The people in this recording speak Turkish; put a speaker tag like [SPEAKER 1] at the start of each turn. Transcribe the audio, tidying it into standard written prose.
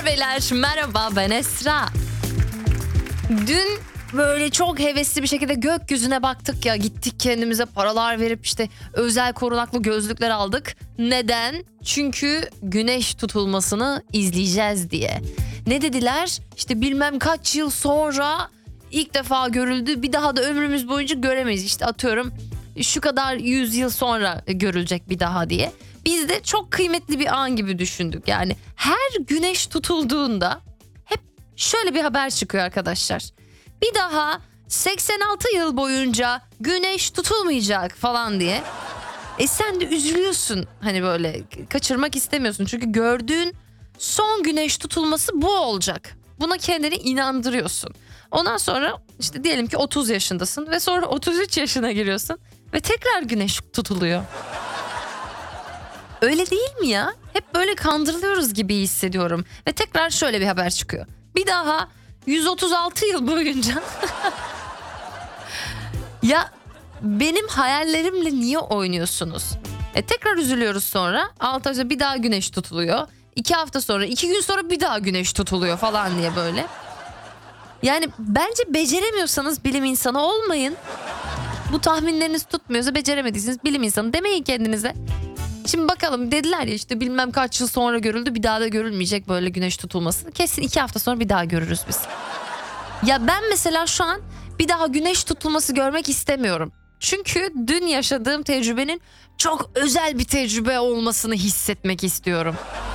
[SPEAKER 1] beyler, merhaba, ben Esra. Dün böyle çok hevesli bir şekilde gökyüzüne baktık ya, gittik kendimize paralar verip işte özel korunaklı gözlükler aldık. Neden? Çünkü güneş tutulmasını izleyeceğiz diye. Ne dediler? İşte bilmem kaç yıl sonra ilk defa görüldü, bir daha da ömrümüz boyunca göremeyiz. İşte atıyorum şu kadar 100 yıl sonra görülecek bir daha diye. Biz de çok kıymetli bir an gibi düşündük. Yani her güneş tutulduğunda hep şöyle bir haber çıkıyor arkadaşlar. Bir daha 86 yıl boyunca güneş tutulmayacak falan diye. Sen de üzülüyorsun, hani böyle kaçırmak istemiyorsun. Çünkü gördüğün son güneş tutulması bu olacak. Buna kendini inandırıyorsun. Ondan sonra işte diyelim ki 30 yaşındasın ve sonra 33 yaşına giriyorsun ve tekrar güneş tutuluyor. Öyle değil mi ya? Hep böyle kandırılıyoruz gibi hissediyorum. Ve tekrar şöyle bir haber çıkıyor. Bir daha 136 yıl boyunca. Ya benim hayallerimle niye oynuyorsunuz? Tekrar üzülüyoruz sonra. 6 ay sonra bir daha güneş tutuluyor. 2 hafta sonra, 2 gün sonra bir daha güneş tutuluyor falan diye böyle. Yani bence beceremiyorsanız bilim insanı olmayın. Bu tahminleriniz tutmuyorsa, beceremediyseniz bilim insanı demeyin kendinize. Şimdi bakalım, dediler ya işte bilmem kaç yıl sonra görüldü, bir daha da görülmeyecek böyle güneş tutulması. Kesin 2 hafta sonra bir daha görürüz biz. Ya ben mesela şu an bir daha güneş tutulması görmek istemiyorum. Çünkü dün yaşadığım tecrübenin çok özel bir tecrübe olmasını hissetmek istiyorum.